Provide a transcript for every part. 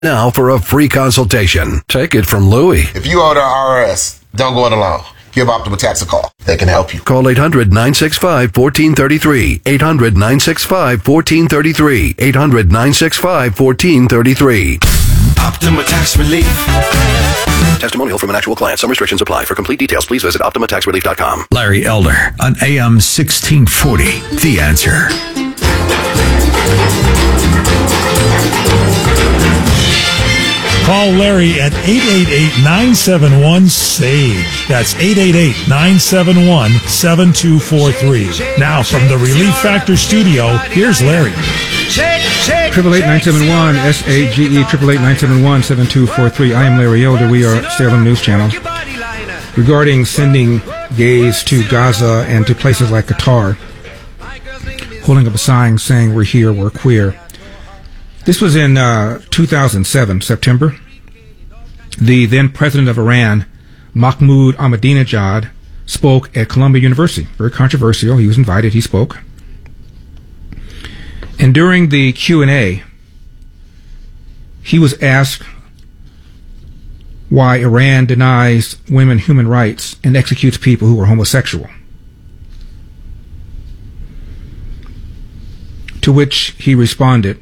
now for a free consultation. Take it from Louie. If you owe the IRS, don't go it alone. Give Optima Tax a call. They can help you. Call 800-965-1433. 800-965-1433. 800-965-1433. Optima Tax Relief. Testimonial from an actual client. Some restrictions apply. For complete details, please visit OptimaTaxRelief.com. Larry Elder on AM 1640. The Answer. Call Larry at 888-971-SAGE. That's 888-971-7243. Now from the Relief Factor studio, here's Larry. 888-971-SAGE, 888-971-7243. I am Larry Elder. We are Salem News Channel. Regarding sending gays to Gaza and to places like Qatar, holding up a sign saying we're here, we're queer. This was in 2007, September. The then president of Iran, Mahmoud Ahmadinejad, spoke at Columbia University. Very controversial. He was invited. He spoke. And during the Q&A, he was asked why Iran denies women human rights and executes people who are homosexual. To which he responded,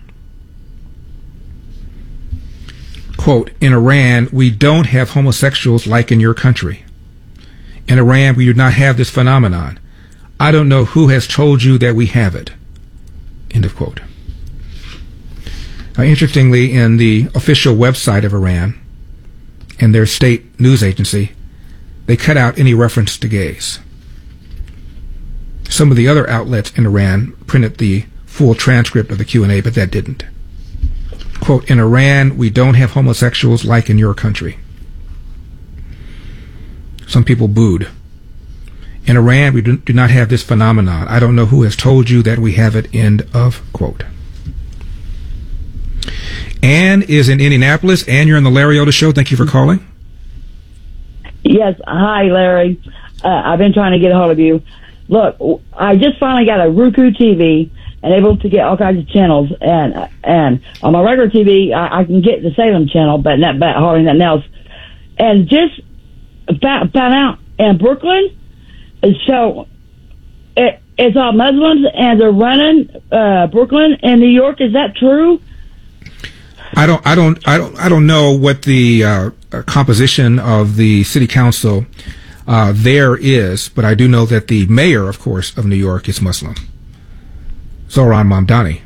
quote, in Iran, we don't have homosexuals like in your country. In Iran, we do not have this phenomenon. I don't know who has told you that we have it. End of quote. Now, interestingly, in the official website of Iran and their state news agency, they cut out any reference to gays. Some of the other outlets in Iran printed the full transcript of the Q&A, but that didn't. Quote, in Iran, we don't have homosexuals like in your country. Some people booed. In Iran, we do not have this phenomenon. I don't know who has told you that we have it. End of quote. Ann is in Indianapolis. Ann, you're on the Larry Elder Show. Thank you for calling. Yes. Hi, Larry. I've been trying to get a hold of you. Look, I just finally got a Roku TV and able to get all kinds of channels. And on my regular TV, I can get the Salem channel, but hardly nothing else. And just found out in Brooklyn, so it's all Muslims and they're running Brooklyn and New York. Is that true? I don't know what the composition of the city council there is, but I do know that the mayor, of course, of New York is Muslim, Zohran Mamdani,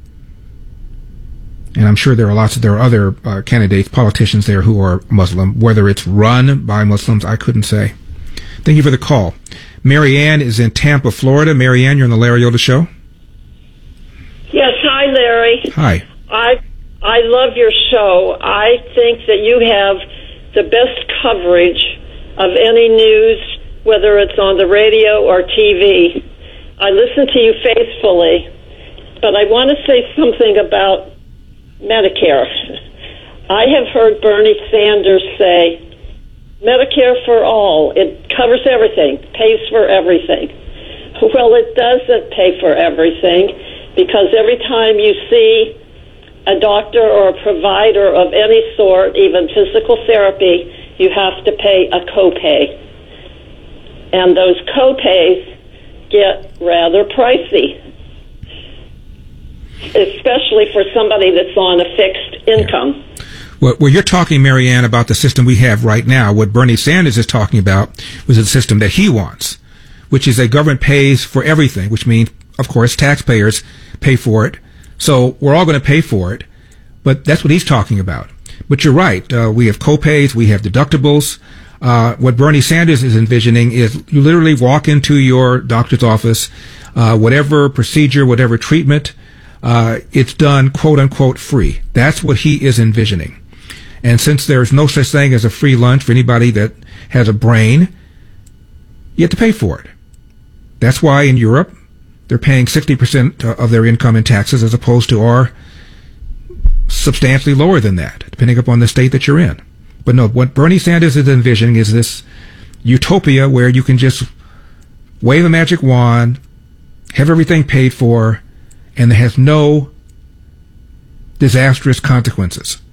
and I'm sure there are other candidates, politicians there who are Muslim. Whether it's run by Muslims, I couldn't say. Thank you for the call. Mary Ann is in Tampa, Florida. Mary Ann, you're on the Larry Elder Show. Yes, hi, Larry. Hi. I love your show. I think that you have the best coverage of any news, whether it's on the radio or TV. I listen to you faithfully, but I want to say something about Medicare. I have heard Bernie Sanders say, Medicare for all, it covers everything, pays for everything. Well, it doesn't pay for everything, because every time you see a doctor or a provider of any sort, even physical therapy, you have to pay a copay. And those copays get rather pricey, especially for somebody that's on a fixed income. Well, you're talking, Mary Ann, about the system we have right now. What Bernie Sanders is talking about was the system that he wants, which is a government pays for everything, which means, of course, taxpayers pay for it. So we're all going to pay for it, but that's what he's talking about. But you're right. We have copays, we have deductibles. What Bernie Sanders is envisioning is you literally walk into your doctor's office, whatever procedure, whatever treatment, it's done, quote unquote, free. That's what he is envisioning. And since there's no such thing as a free lunch for anybody that has a brain, you have to pay for it. That's why in Europe, they're paying 60% of their income in taxes, as opposed to our substantially lower than that, depending upon the state that you're in. But no, what Bernie Sanders is envisioning is this utopia where you can just wave a magic wand, have everything paid for, and it has no disastrous consequences.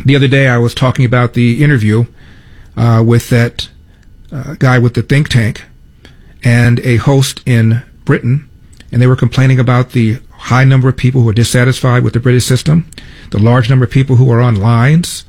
The other day I was talking about the interview with that guy with the think tank and a host in Britain, and they were complaining about the high number of people who are dissatisfied with the British system, the large number of people who are in lines,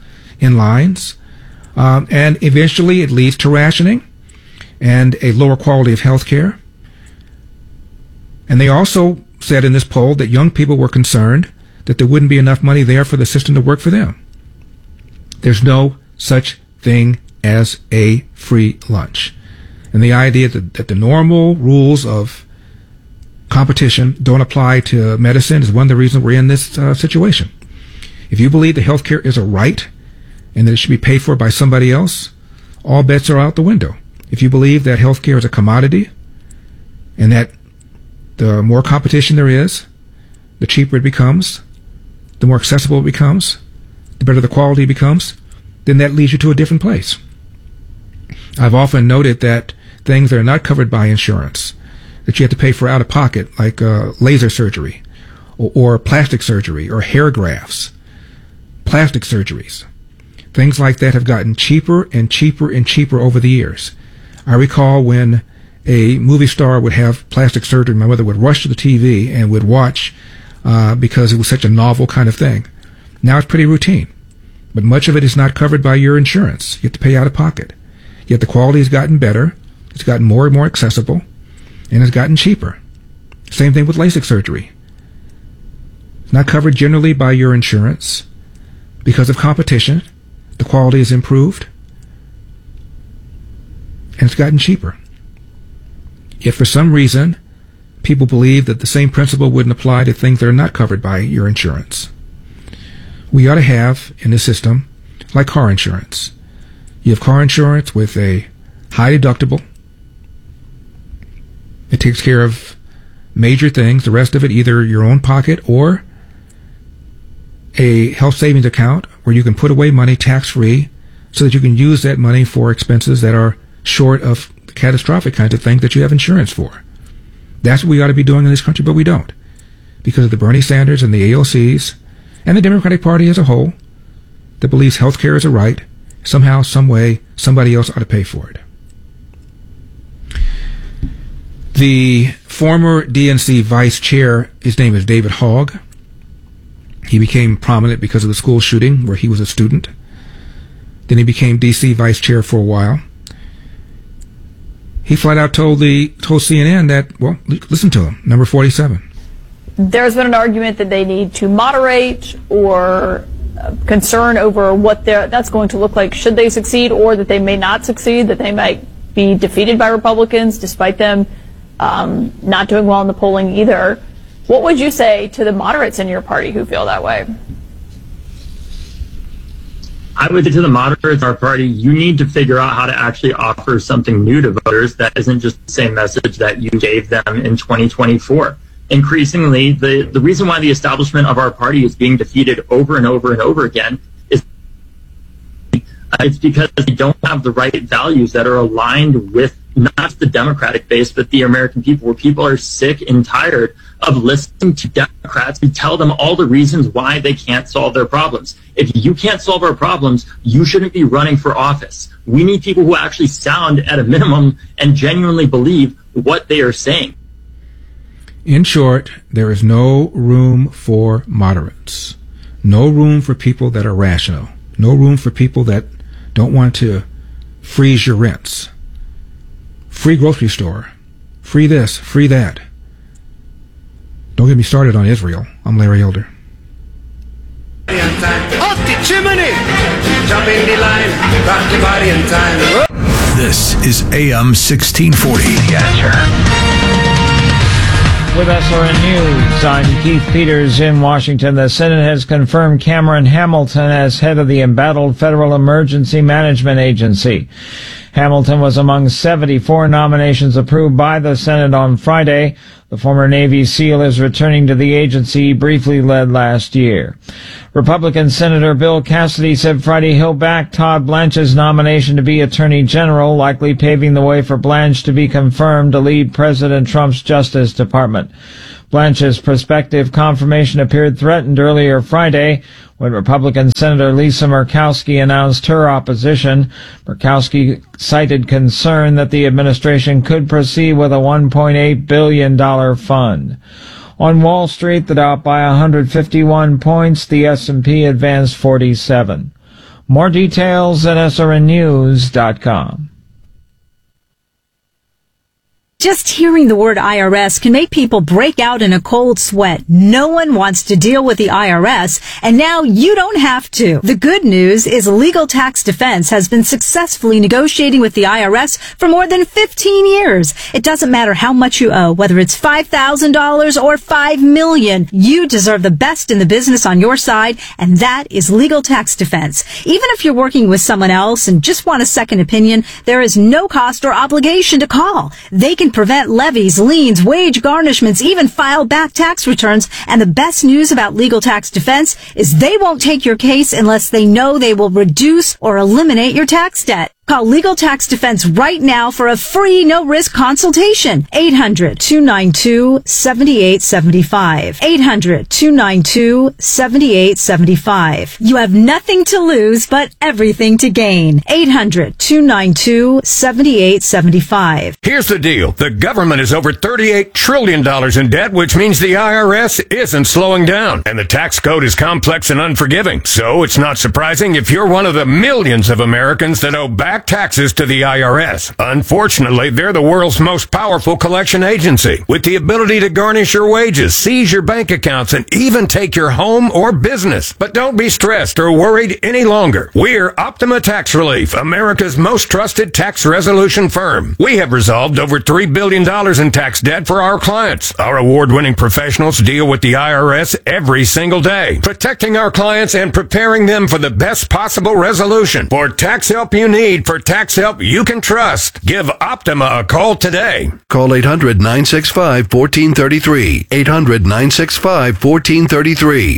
and eventually it leads to rationing and a lower quality of health care. And they also said in this poll that young people were concerned that there wouldn't be enough money there for the system to work for them. There's no such thing as a free lunch. And the idea that the normal rules of competition don't apply to medicine is one of the reasons we're in this situation. If you believe that healthcare is a right and that it should be paid for by somebody else, all bets are out the window. If you believe that healthcare is a commodity and that the more competition there is, the cheaper it becomes, the more accessible it becomes, the better the quality becomes, then that leads you to a different place. I've often noted that things that are not covered by insurance, that you have to pay for out of pocket, like laser surgery or plastic surgery or hair grafts, plastic surgeries, things like that have gotten cheaper and cheaper and cheaper over the years. I recall when a movie star would have plastic surgery, my mother would rush to the TV and would watch because it was such a novel kind of thing. Now it's pretty routine, but much of it is not covered by your insurance. You have to pay out of pocket. Yet the quality has gotten better, it's gotten more and more accessible, and it's gotten cheaper. Same thing with LASIK surgery. It's not covered generally by your insurance. Because of competition, the quality is improved, and it's gotten cheaper. If for some reason people believe that the same principle wouldn't apply to things that are not covered by your insurance, we ought to have in the system like car insurance. You have car insurance with a high deductible. It takes care of major things. The rest of it, either your own pocket or a health savings account where you can put away money tax-free so that you can use that money for expenses that are short of catastrophic kinds of things that you have insurance for. That's what we ought to be doing in this country, but we don't. Because of the Bernie Sanders and the AOCs and the Democratic Party as a whole that believes health care is a right, somehow, some way, somebody else ought to pay for it. The former DNC vice chair, his name is David Hogg. He became prominent because of the school shooting where he was a student. Then he became DC vice chair for a while. He flat out told CNN that, well, listen to him, number 47. There's been an argument that they need to moderate or concern over what that's going to look like should they succeed, or that they may not succeed, that they might be defeated by Republicans despite them not doing well in the polling either. What would you say to the moderates in your party who feel that way? I would say to the moderates in our party, you need to figure out how to actually offer something new to voters that isn't just the same message that you gave them in 2024. Increasingly, the reason why the establishment of our party is being defeated over and over and over again is it's because they don't have the right values that are aligned with not just the Democratic base, but the American people, where people are sick and tired of listening to Democrats who tell them all the reasons why they can't solve their problems. If you can't solve our problems, you shouldn't be running for office. We need people who actually sound, at a minimum, and genuinely believe what they are saying. In short, there is no room for moderates. No room for people that are rational. No room for people that don't want to freeze your rents. Free grocery store. Free this, free that. Don't get me started on Israel. I'm Larry Elder. Off the chimney! Jump in the line, rock your body in time. This is AM 1640. The Answer. With SRN News, I'm Keith Peters in Washington. The Senate has confirmed Cameron Hamilton as head of the embattled Federal Emergency Management Agency. Hamilton was among 74 nominations approved by the Senate on Friday. The former Navy SEAL is returning to the agency he briefly led last year. Republican Senator Bill Cassidy said Friday he'll back Todd Blanche's nomination to be Attorney General, likely paving the way for Blanche to be confirmed to lead President Trump's Justice Department. Blanche's prospective confirmation appeared threatened earlier Friday when Republican Senator Lisa Murkowski announced her opposition. Murkowski cited concern that the administration could proceed with a $1.8 billion fund. On Wall Street, the Dow by 151 points, the S&P advanced 47. More details at srnnews.com. Just hearing the word IRS can make people break out in a cold sweat. No one wants to deal with the IRS, and now you don't have to. The good news is Legal Tax Defense has been successfully negotiating with the IRS for more than 15 years. It doesn't matter how much you owe, whether it's $5,000 or $5 million. You deserve the best in the business on your side, and that is Legal Tax Defense. Even if you're working with someone else and just want a second opinion, there is no cost or obligation to call. They can prevent levies, liens, wage garnishments, even file back tax returns. And the best news about Legal Tax Defense is they won't take your case unless they know they will reduce or eliminate your tax debt. Call Legal Tax Defense right now for a free, no-risk consultation. 800-292-7875. 800-292-7875. You have nothing to lose, but everything to gain. 800-292-7875. Here's the deal. The government is over $38 trillion in debt, which means the IRS isn't slowing down. And the tax code is complex and unforgiving. So it's not surprising if you're one of the millions of Americans that owe back taxes to the IRS. Unfortunately, they're the world's most powerful collection agency, with the ability to garnish your wages, seize your bank accounts, and even take your home or business. But don't be stressed or worried any longer. We're Optima Tax Relief, America's most trusted tax resolution firm. We have resolved over $3 billion in tax debt for our clients. Our award-winning professionals deal with the IRS every single day, protecting our clients and preparing them for the best possible resolution. For tax help you need, for tax help you can trust, give Optima a call today. Call 800-965-1433. 800-965-1433.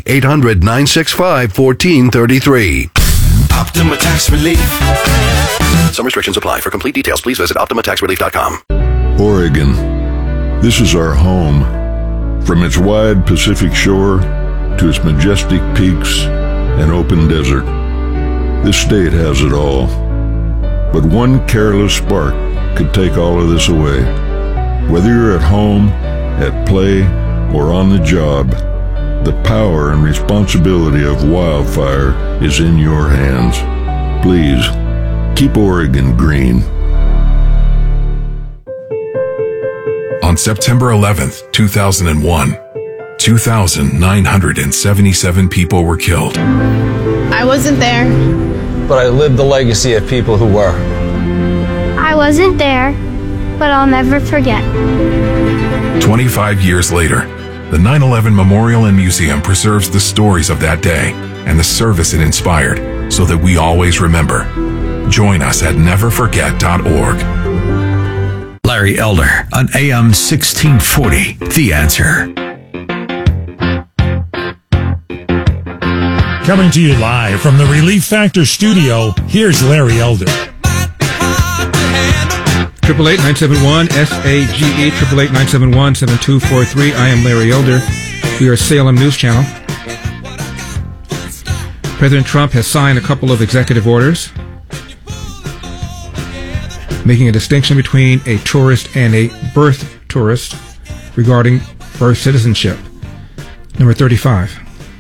800-965-1433. Optima Tax Relief. Some restrictions apply. For complete details, please visit OptimaTaxRelief.com. Oregon. This is our home. From its wide Pacific shore to its majestic peaks and open desert, this state has it all. But one careless spark could take all of this away. Whether you're at home, at play, or on the job, the power and responsibility of wildfire is in your hands. Please, keep Oregon green. On September 11th, 2001, 2,977 people were killed. I wasn't there. But I lived the legacy of people who were. I wasn't there, but I'll never forget. 25 years later, the 9/11 Memorial and Museum preserves the stories of that day and the service it inspired so that we always remember. Join us at neverforget.org. Larry Elder on AM 1640, The Answer. Coming to you live from the Relief Factor studio, here's Larry Elder. 888-971-SAGE, 888-971-7243. I am Larry Elder. We are Salem News Channel. President Trump has signed a couple of executive orders making a distinction between a tourist and a birth tourist regarding birth citizenship. Number 35.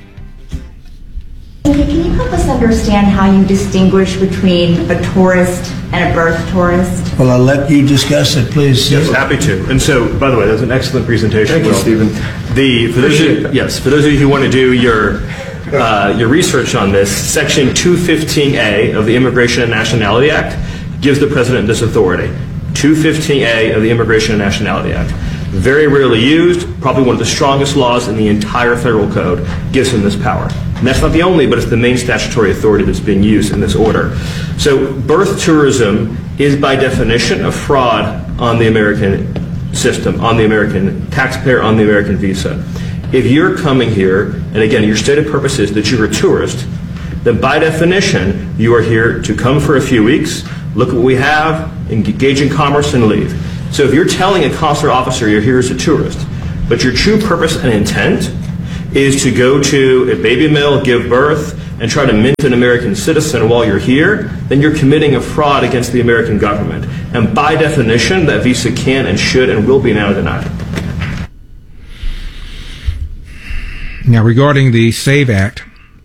Can you help us understand how you distinguish between a tourist and a birth tourist? Well, I'll let you discuss it, please. Yes, happy to. And so, by the way, that was an excellent presentation. Thank you, Stephen. For those of you who want to do your research on this, Section 215A of the Immigration and Nationality Act gives the president this authority. 215A of the Immigration and Nationality Act. Very rarely used, probably one of the strongest laws in the entire federal code, gives him this power. And that's not the only, but it's the main statutory authority that's being used in this order. So birth tourism is by definition a fraud on the American system, on the American taxpayer, on the American visa. If you're coming here, and again, your stated purpose is that you're a tourist, then by definition, you are here to come for a few weeks, look at what we have, engage in commerce, and leave. So if you're telling a consular officer you're here as a tourist, but your true purpose and intent is to go to a baby mill, give birth, and try to mint an American citizen while you're here, then you're committing a fraud against the American government. And by definition, that visa can and should and will be now denied. Now, regarding the SAVE Act,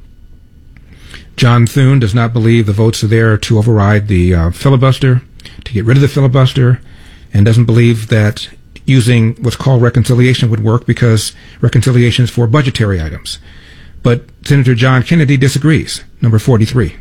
John Thune does not believe the votes are there to override the filibuster, to get rid of the filibuster, and doesn't believe that using what's called reconciliation would work because reconciliation is for budgetary items. But Senator John Kennedy disagrees. Number 43.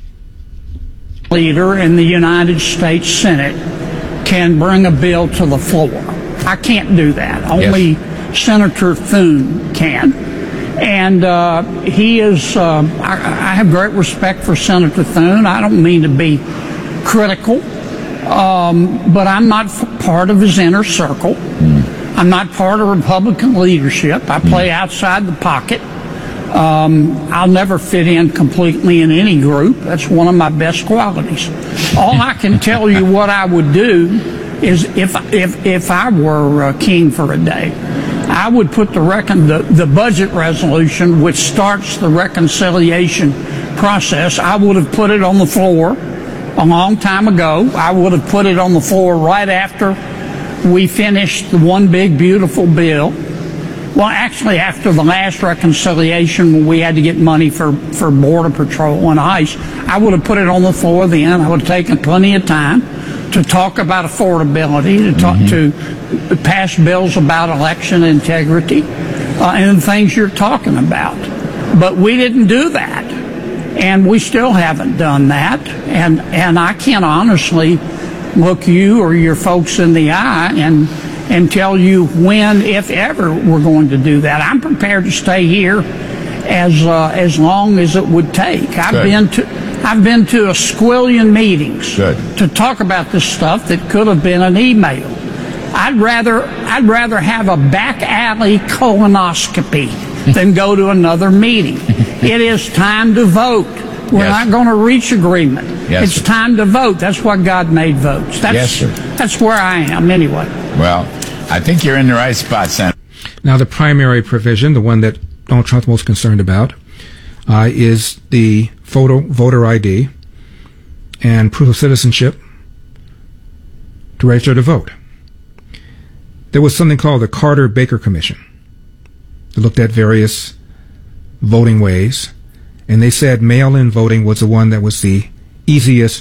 Leader in the United States Senate can bring a bill to the floor. I can't do that. Only Senator Thune can. And he is, I have great respect for Senator Thune. I don't mean to be critical, but I'm not part of his inner circle. I'm not part of Republican leadership. I play outside the pocket. I'll never fit in completely in any group. That's one of my best qualities. All I can tell you what I would do is if I were king for a day, I would put the budget resolution, which starts the reconciliation process, I would have put it on the floor a long time ago. I would have put it on the floor right after we finished the one big beautiful bill. Well, actually, after the last reconciliation, when we had to get money for Border Patrol and ICE, I would have put it on the floor then. I would have taken plenty of time to talk about affordability, to talk to pass bills about election integrity, and the things you're talking about. But we didn't do that, and we still haven't done that. And I can't honestly look you or your folks in the eye and tell you when, if ever, we're going to do that. I'm prepared to stay here as long as it would take. I've been to a squillion meetings to talk about this stuff that could have been an email. I'd rather have a back alley colonoscopy than go to another meeting. It is time to vote. We're not going to reach agreement. It's time to vote. That's why God made votes. That's where I am anyway. Well, I think you're in the right spot, Senator. Now, the primary provision, the one that Donald Trump's most concerned about, is the voter ID and proof of citizenship to register to vote. There was something called the Carter-Baker Commission that looked at various voting ways, and they said mail-in voting was the one that was the easiest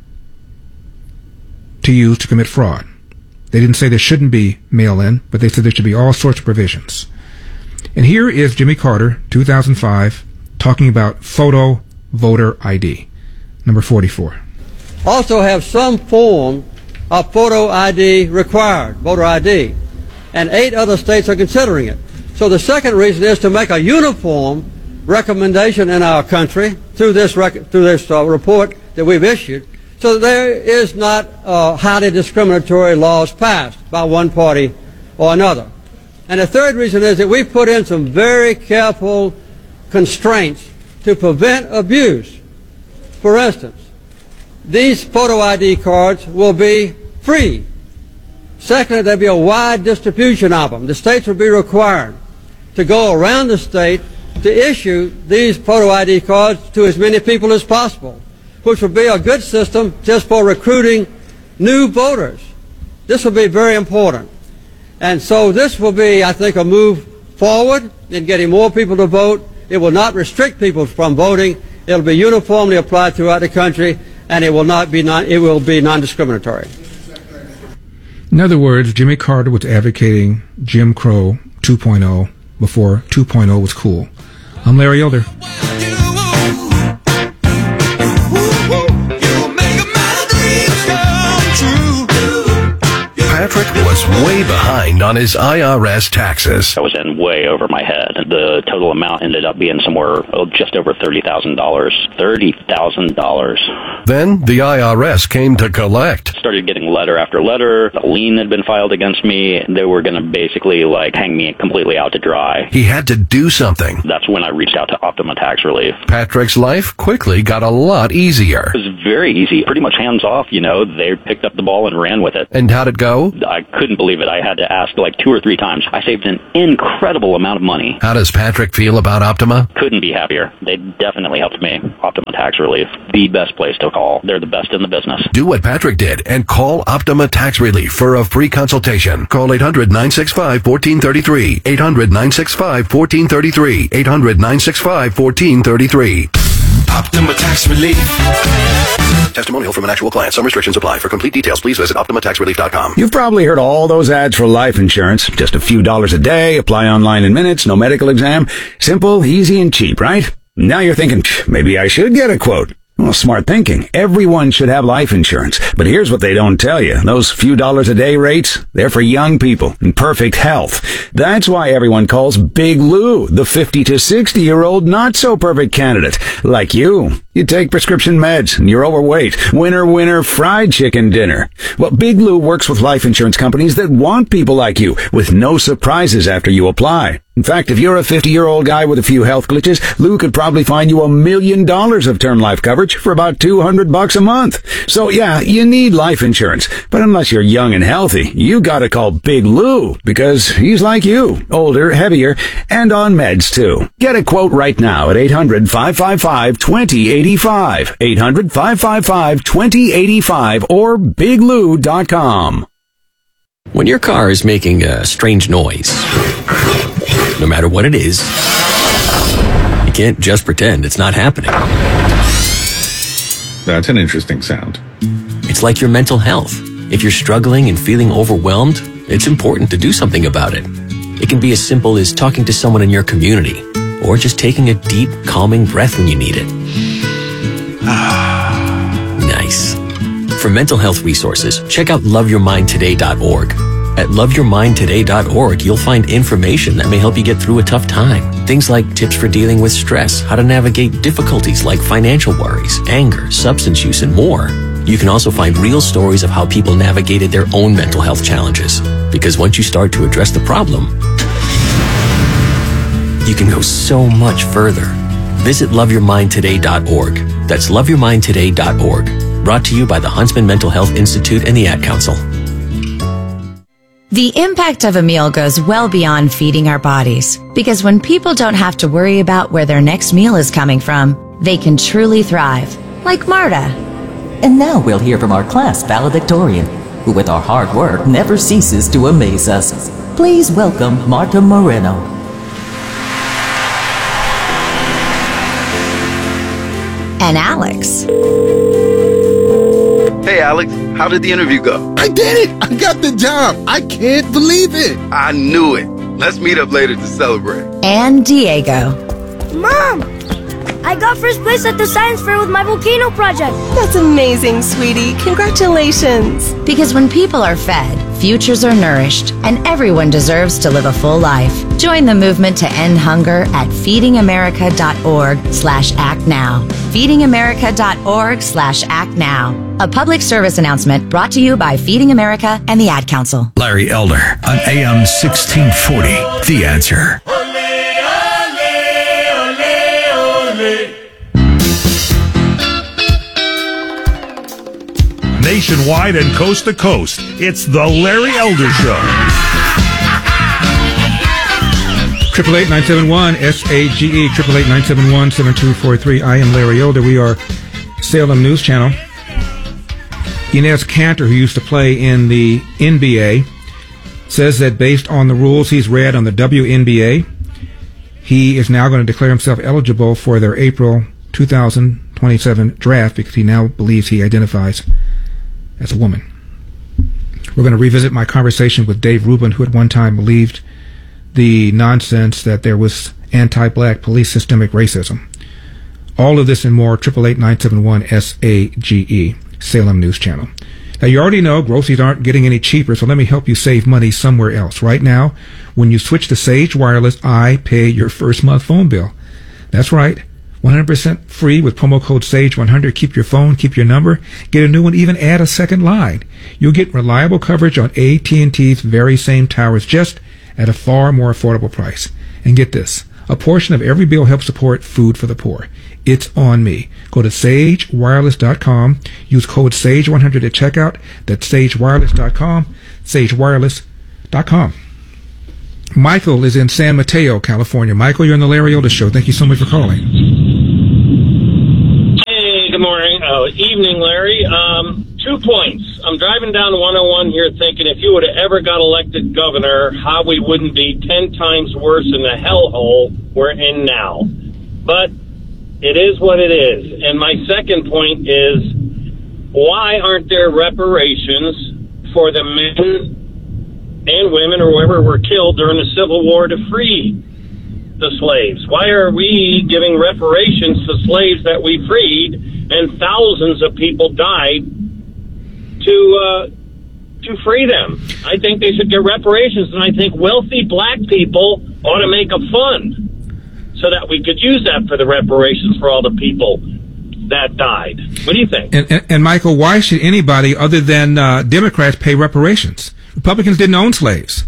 to use to commit fraud. They didn't say there shouldn't be mail-in, but they said there should be all sorts of provisions. And here is Jimmy Carter, 2005, talking about photo voter ID. Number 44. Also have some form of photo ID required, voter ID, and 8 other states are considering it. So the second reason is to make a uniform recommendation in our country through this report that we've issued, so that there is not highly discriminatory laws passed by one party or another. And the third reason is that we put in some very careful constraints to prevent abuse. For instance, these photo ID cards will be free. Secondly, there'll be a wide distribution of them. The states will be required to go around the state to issue these photo ID cards to as many people as possible, which will be a good system just for recruiting new voters. This will be very important. And so this will be, I think, a move forward in getting more people to vote. It will not restrict people from voting. It will be uniformly applied throughout the country, and it will be non-discriminatory. In other words, Jimmy Carter was advocating Jim Crow 2.0 before 2.0 was cool. I'm Larry Elder. Patrick was way behind on his IRS taxes. I was in way over my head. The total amount ended up being somewhere just over $30,000. $30,000. Then the IRS came to collect. Started getting letter after letter. A lien had been filed against me. They were going to basically hang me completely out to dry. He had to do something. That's when I reached out to Optima Tax Relief. Patrick's life quickly got a lot easier. It was very easy, pretty much hands off. They picked up the ball and ran with it. And how'd it go? I couldn't believe it. I had to ask like 2 or 3 times. I saved an incredible amount of money. How does Patrick feel about Optima? Couldn't be happier. They definitely helped me. Optima Tax Relief, the best place to call. They're the best in the business. Do what Patrick did and call Optima Tax Relief for a free consultation. Call 800-965-1433. 800-965-1433. 800-965-1433. Optima Tax Relief. Testimonial from an actual client. Some restrictions apply. For complete details, please visit OptimaTaxRelief.com. You've probably heard all those ads for life insurance. Just a few dollars a day, apply online in minutes, no medical exam. Simple, easy, and cheap, right? Now you're thinking, maybe I should get a quote. Well, smart thinking. Everyone should have life insurance. But here's what they don't tell you. Those few dollars a day rates, they're for young people in perfect health. That's why everyone calls Big Lou the 50 to 60-year-old not-so-perfect candidate. Like you. You take prescription meds and you're overweight. Winner, fried chicken dinner. Well, Big Lou works with life insurance companies that want people like you with no surprises after you apply. In fact, if you're a 50-year-old guy with a few health glitches, Lou could probably find you $1 million of term life coverage for about $200 a month. So yeah, you need life insurance. But unless you're young and healthy, you gotta call Big Lou because he's like you. Older, heavier, and on meds too. Get a quote right now at 800-555-2085. 800-555-2085 or biglou.com. When your car is making a strange noise, no matter what it is, you can't just pretend it's not happening. That's an interesting sound. It's like your mental health. If you're struggling and feeling overwhelmed, it's important to do something about it. It can be as simple as talking to someone in your community, or just taking a deep, calming breath when you need it. Nice. For mental health resources, check out loveyourmindtoday.org. At loveyourmindtoday.org, you'll find information that may help you get through a tough time. Things like tips for dealing with stress, how to navigate difficulties like financial worries, anger, substance use, and more. You can also find real stories of how people navigated their own mental health challenges. Because once you start to address the problem, you can go so much further. Visit loveyourmindtoday.org. That's loveyourmindtoday.org. Brought to you by the Huntsman Mental Health Institute and the Ad Council. The impact of a meal goes well beyond feeding our bodies, because when people don't have to worry about where their next meal is coming from, they can truly thrive, like Marta. And now we'll hear from our class valedictorian, who with our hard work never ceases to amaze us. Please welcome Marta Moreno. And Alex. Hey, Alex, how did the interview go? I did it! I got the job! I can't believe it! I knew it. Let's meet up later to celebrate. And Diego. Mom! I got first place at the science fair with my volcano project. That's amazing, sweetie. Congratulations. Because when people are fed, futures are nourished, and everyone deserves to live a full life. Join the movement to end hunger at feedingamerica.org/actnow. feedingamerica.org/actnow. A public service announcement brought to you by Feeding America and the Ad Council. Larry Elder on AM 1640. The Answer. Nationwide and coast to coast, it's the Larry Elder Show. 888-971-SAGE, 888-971-7243. I am Larry Elder. We are Salem News Channel. Enes Kanter, who used to play in the NBA, says that based on the rules he's read on the WNBA, he is now going to declare himself eligible for their April 2027 draft because he now believes he identifies as a woman. We're going to revisit my conversation with Dave Rubin, who at one time believed the nonsense that there was anti-black police systemic racism. All of this and more, 888-971-SAGE, Salem News Channel. Now, you already know groceries aren't getting any cheaper, so let me help you save money somewhere else. Right now, when you switch to Sage Wireless, I pay your first month phone bill. That's right. 100% free with promo code SAGE100. Keep your phone, keep your number, get a new one, even add a second line. You'll get reliable coverage on AT&T's very same towers, just at a far more affordable price. And get this, a portion of every bill helps support Food for the Poor. It's on me. Go to sagewireless.com. Use code SAGE100 at checkout. That's sagewireless.com. sagewireless.com. Michael is in San Mateo, California. Michael, you're on the Larry Elder Show. Thank you so much for calling. Hey, good morning. Evening, Larry. 2 points. I'm driving down 101 here thinking if you would have ever got elected governor, how we wouldn't be 10 times worse in the hellhole we're in now. But it is what it is. And my second point is, why aren't there reparations for the men and women or whoever were killed during the Civil War to free the slaves? Why are we giving reparations to slaves that we freed and thousands of people died to free them? I think they should get reparations, and I think wealthy black people ought to make a fund so that we could use that for the reparations for all the people that died. What do you think? And Michael, why should anybody other than Democrats pay reparations? Republicans didn't own slaves.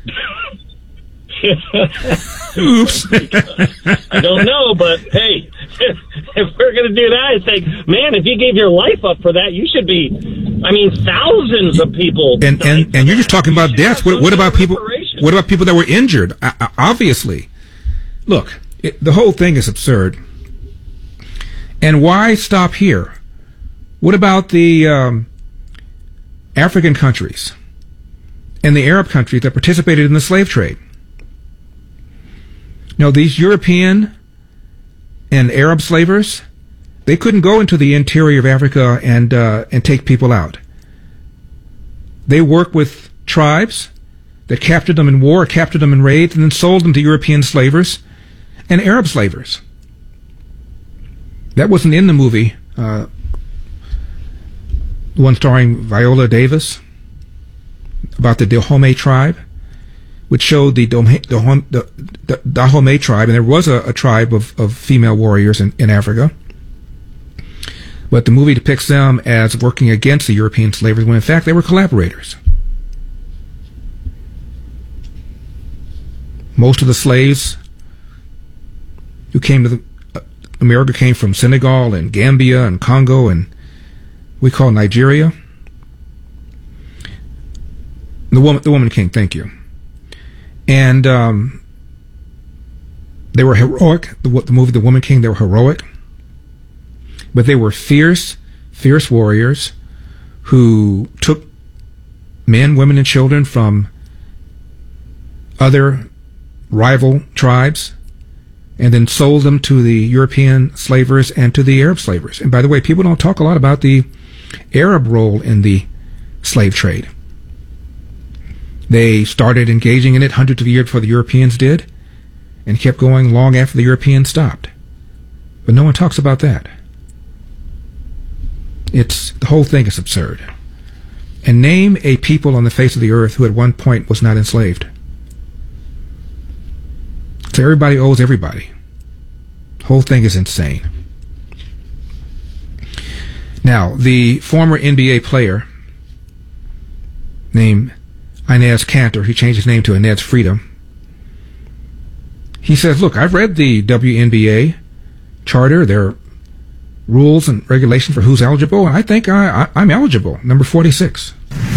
Oops. I don't know, but hey, if we're going to do that, it's like, man, if you gave your life up for that, you should be, thousands of people. And you're just talking about deaths. What about people? What about people that were injured? Obviously. Look, the whole thing is absurd. And why stop here? What about the African countries and the Arab countries that participated in the slave trade? These European and Arab slavers, they couldn't go into the interior of Africa and take people out. They worked with tribes that captured them in war, captured them in raids, and then sold them to European slavers and Arab slavers. That wasn't in the movie, the one starring Viola Davis, about the Dahomey tribe, which showed the Dahomey tribe, and there was a tribe of female warriors in Africa. But the movie depicts them as working against the European slavers, when in fact they were collaborators. Most of the slaves who came to America came from Senegal and Gambia and Congo and we call Nigeria. The Woman King, thank you. And they were heroic. The movie The Woman King, they were heroic. But they were fierce warriors who took men, women, and children from other rival tribes and then sold them to the European slavers and to the Arab slavers. And by the way, people don't talk a lot about the Arab role in the slave trade. They started engaging in it hundreds of years before the Europeans did and kept going long after the Europeans stopped. But no one talks about that. The whole thing is absurd. And name a people on the face of the earth who at one point was not enslaved. So everybody owes everybody. The whole thing is insane. Now, the former NBA player named Inez Cantor, he changed his name to Inez Freedom. He says, look, I've read the WNBA charter, their rules and regulations for who's eligible, and I think I'm eligible, number 46.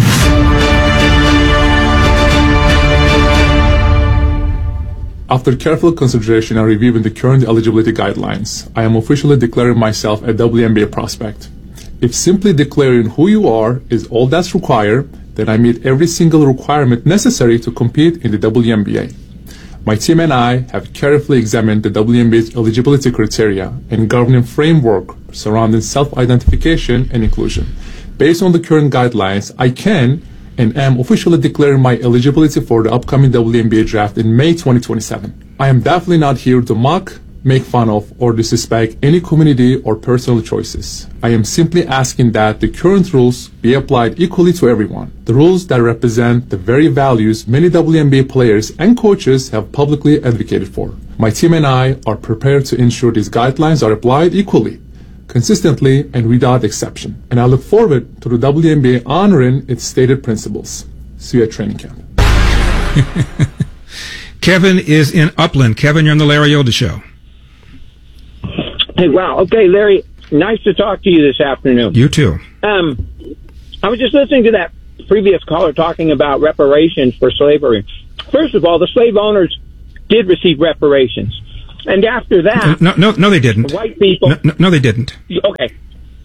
After careful consideration and reviewing the current eligibility guidelines, I am officially declaring myself a WNBA prospect. If simply declaring who you are is all that's required, then I meet every single requirement necessary to compete in the WNBA. My team and I have carefully examined the WNBA's eligibility criteria and governing framework surrounding self-identification and inclusion. Based on the current guidelines, I can and am officially declaring my eligibility for the upcoming WNBA draft in May 2027. I am definitely not here to mock, make fun of, or disrespect any community or personal choices. I am simply asking that the current rules be applied equally to everyone. The rules that represent the very values many WNBA players and coaches have publicly advocated for. My team and I are prepared to ensure these guidelines are applied equally, consistently, and without exception. And I look forward to the WNBA honoring its stated principles. See you at training camp. Kevin is in Upland. Kevin, you're on the Larry Elder Show. Hey, wow. Okay, Larry, nice to talk to you this afternoon. You too. I was just listening to that previous caller talking about reparations for slavery. First of all, the slave owners did receive reparations. And after that... No, they didn't. White people... No, they didn't. Okay.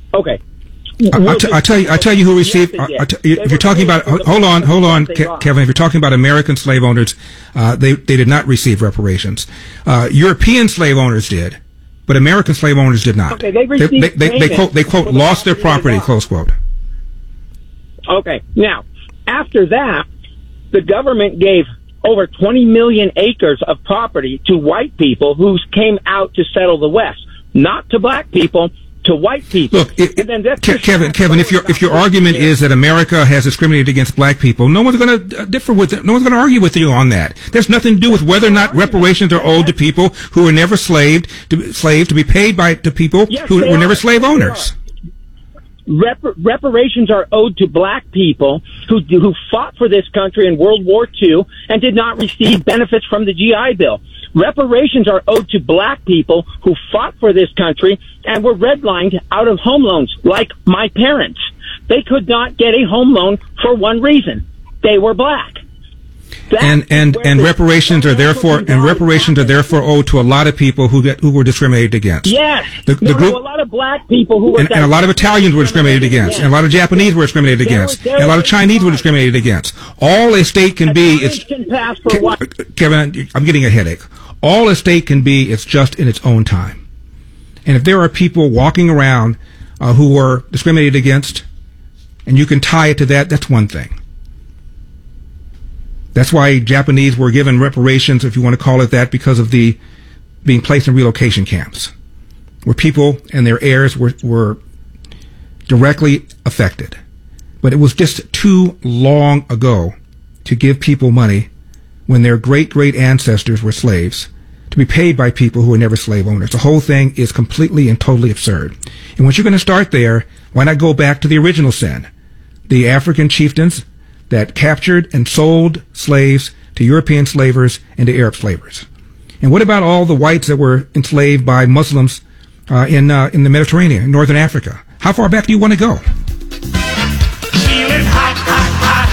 I'll tell you who received... if you're talking about... Hold on, Kevin. If you're talking about American slave owners, they did not receive reparations. European slave owners did, but American slave owners did not. Okay, they received they quote, lost their property, close quote. Okay. Now, after that, the government gave over 20 million acres of property to white people who came out to settle the West, not to black people, to white people. Look, Kevin, if your argument is that America has discriminated against black people, no one's going to differ with it. No one's going to argue with you on that. There's nothing to do with whether or not reparations are owed to people who were never slaves to be paid to people who were never slave owners. Reparations are owed to black people who fought for this country in World War II and did not receive benefits from the GI Bill. Reparations are owed to black people who fought for this country and were redlined out of home loans, like my parents. They could not get a home loan for one reason: they were black. And reparations are therefore owed to a lot of people who were discriminated against. Yes, a lot of black people who were and a lot of Italians were discriminated against, and a lot of Japanese were discriminated against, and a lot of Chinese were discriminated against. All a state can be is Kevin, I'm getting a headache. All a state can be is just in its own time. And if there are people walking around who were discriminated against, and you can tie it to that, that's one thing. That's why Japanese were given reparations, if you want to call it that, because of the being placed in relocation camps, where people and their heirs were directly affected. But it was just too long ago to give people money when their great ancestors were slaves to be paid by people who were never slave owners. The whole thing is completely and totally absurd. And once you're going to start there, why not go back to the original sin? The African chieftains that captured and sold slaves to European slavers and to Arab slavers. And what about all the whites that were enslaved by Muslims in the Mediterranean, in northern Africa? How far back do you want to go? Feeling hot, hot,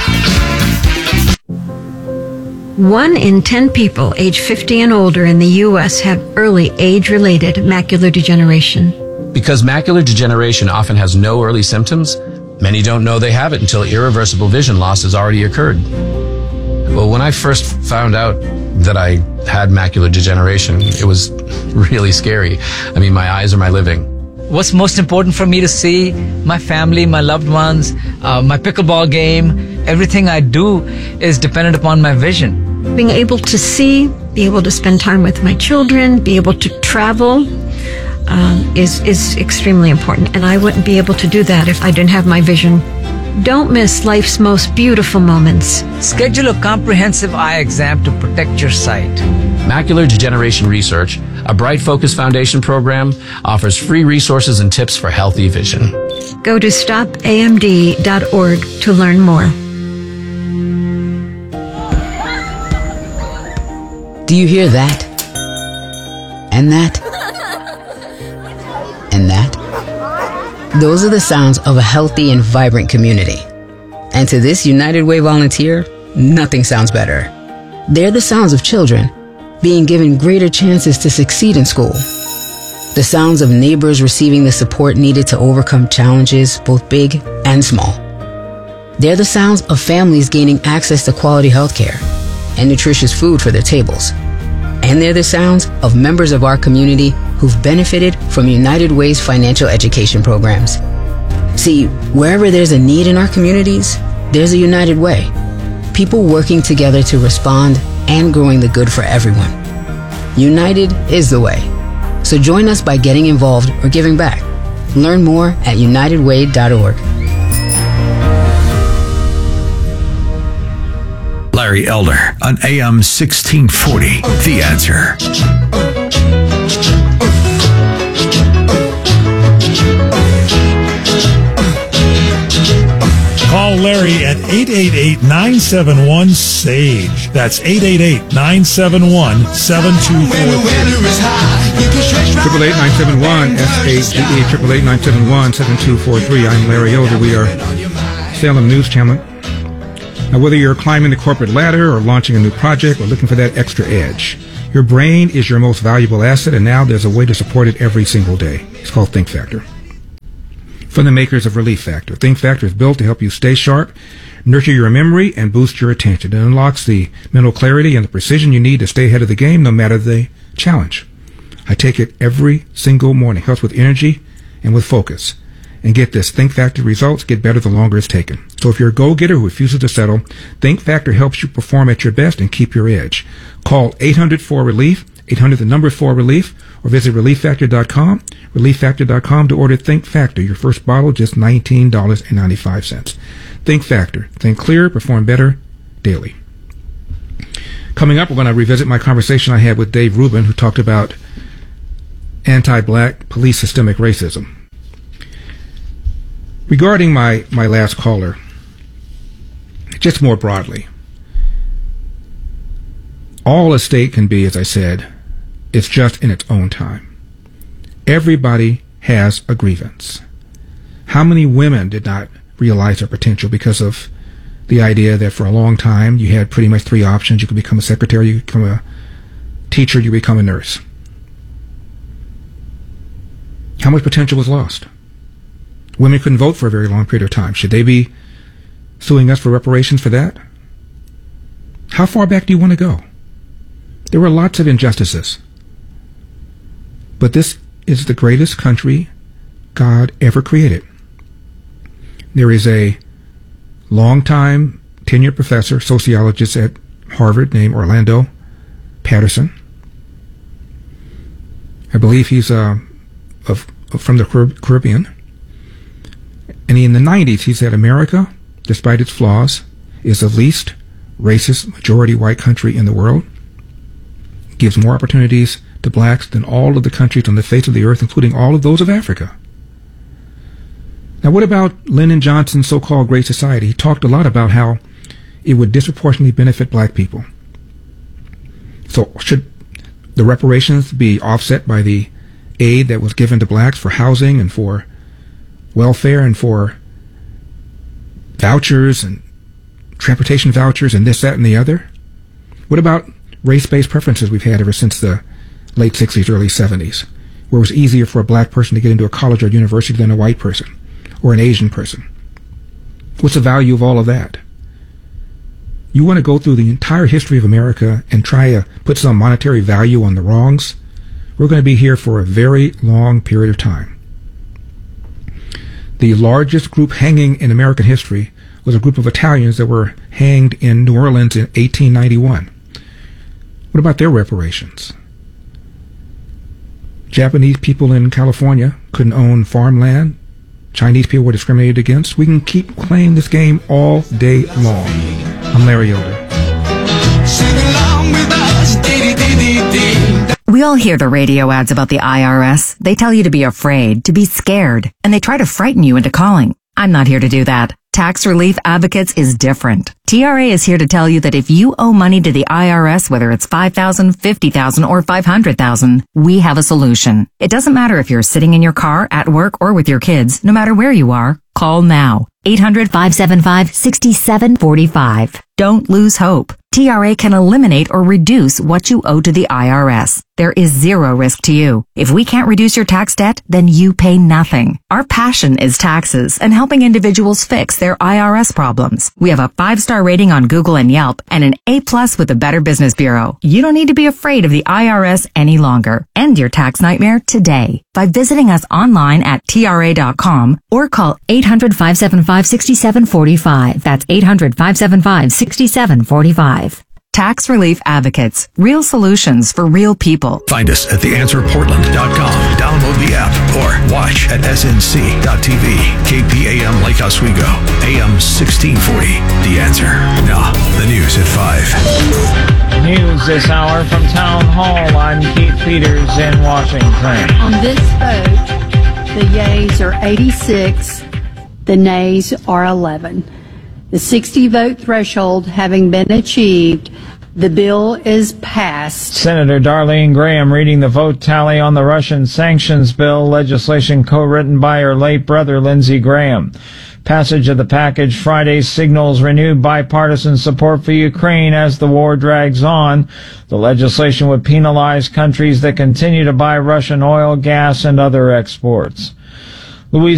hot. 1 in 10 people age 50 and older in the U.S. have early age-related macular degeneration. Because macular degeneration often has no early symptoms, many don't know they have it until irreversible vision loss has already occurred. Well, when I first found out that I had macular degeneration, it was really scary. I mean, my eyes are my living. What's most important for me to see? My family, my loved ones, my pickleball game. Everything I do is dependent upon my vision. Being able to see, be able to spend time with my children, be able to travel, is extremely important, and I wouldn't be able to do that if I didn't have my vision. Don't miss life's most beautiful moments. Schedule a comprehensive eye exam to protect your sight. Macular Degeneration Research, a Bright Focus Foundation program, offers free resources and tips for healthy vision. Go to stopamd.org to learn more. Do you hear that? And that? And that? Those are the sounds of a healthy and vibrant community. And to this United Way volunteer, nothing sounds better. They're the sounds of children being given greater chances to succeed in school. The sounds of neighbors receiving the support needed to overcome challenges, both big and small. They're the sounds of families gaining access to quality health care and nutritious food for their tables. And they're the sounds of members of our community who've benefited from United Way's financial education programs. See, wherever there's a need in our communities, there's a United Way. People working together to respond and growing the good for everyone. United is the way. So join us by getting involved or giving back. Learn more at unitedway.org. Larry Elder on AM 1640, The Answer. Call Larry at 888-971-SAGE. That's 888-971-7243. 888-971-SAGE, 888-971-7243. I'm Larry Elder. We are Salem News Channel. Now, whether you're climbing the corporate ladder or launching a new project or looking for that extra edge, your brain is your most valuable asset, and now there's a way to support it every single day. It's called Think Factor. From the makers of Relief Factor, Think Factor is built to help you stay sharp, nurture your memory, and boost your attention. It unlocks the mental clarity and the precision you need to stay ahead of the game, no matter the challenge. I take it every single morning. Helps with energy and with focus. And get this, Think Factor results get better the longer it's taken. So if you're a go-getter who refuses to settle, Think Factor helps you perform at your best and keep your edge. Call 800-4RELIEF, 800-4RELIEF, or visit ReliefFactor.com, ReliefFactor.com to order Think Factor. Your first bottle, just $19.95. Think Factor. Think clear, perform better, daily. Coming up, we're going to revisit my conversation I had with Dave Rubin, who talked about anti-black police systemic racism. Regarding my last caller, just more broadly, all a state can be, as I said, it's just in its own time. Everybody has a grievance. How many women did not realize their potential because of the idea that for a long time you had pretty much three options? You could become a secretary, you could become a teacher, you become a nurse. How much potential was lost? Women couldn't vote for a very long period of time. Should they be suing us for reparations for that? How far back do you want to go? There were lots of injustices. But this is the greatest country God ever created. There is a longtime tenured professor, sociologist at Harvard named Orlando Patterson. I believe he's from the Caribbean. And in the 90s, he said America, despite its flaws, is the least racist majority white country in the world. Gives more opportunities to blacks than all of the countries on the face of the earth, including all of those of Africa. Now, what about Lyndon Johnson's so-called Great Society? He talked a lot about how it would disproportionately benefit black people. So should the reparations be offset by the aid that was given to blacks for housing and for welfare and for vouchers and transportation vouchers and this, that, and the other? What about race-based preferences we've had ever since the late 60s, early 70s, where it was easier for a black person to get into a college or university than a white person or an Asian person? What's the value of all of that? You want to go through the entire history of America and try to put some monetary value on the wrongs? We're going to be here for a very long period of time. The largest group hanging in American history was a group of Italians that were hanged in New Orleans in 1891. What about their reparations? Japanese people in California couldn't own farmland. Chinese people were discriminated against. We can keep playing this game all day long. I'm Larry Elder. We all hear the radio ads about the IRS. They tell you to be afraid, to be scared, and they try to frighten you into calling. I'm not here to do that. Tax Relief Advocates is different. TRA is here to tell you that if you owe money to the IRS, whether it's $5,000, $50,000, or $500,000, we have a solution. It doesn't matter if you're sitting in your car, at work, or with your kids. No matter where you are, call now. 800-575-6745. Don't lose hope. TRA can eliminate or reduce what you owe to the IRS. There is zero risk to you. If we can't reduce your tax debt, then you pay nothing. Our passion is taxes and helping individuals fix their IRS problems. We have a 5-star rating on Google and Yelp and an A+ with the Better Business Bureau. You don't need to be afraid of the IRS any longer. End your tax nightmare today by visiting us online at TRA.com or call 800-575-6745. That's 800-575-6745. Tax Relief Advocates. Real solutions for real people. Find us at theanswerportland.com. Download the app or watch at snc.tv. KPAM Lake Oswego. AM 1640. The Answer. Now, the news at 5. News this hour from Town Hall. I'm Keith Peters in Washington. On this vote, the yeas are 86, the nays are 11. The 60-vote threshold having been achieved, the bill is passed. Senator Darlene Graham reading the vote tally on the Russian sanctions bill, legislation co-written by her late brother Lindsey Graham. Passage of the package Friday signals renewed bipartisan support for Ukraine as the war drags on. The legislation would penalize countries that continue to buy Russian oil, gas, and other exports.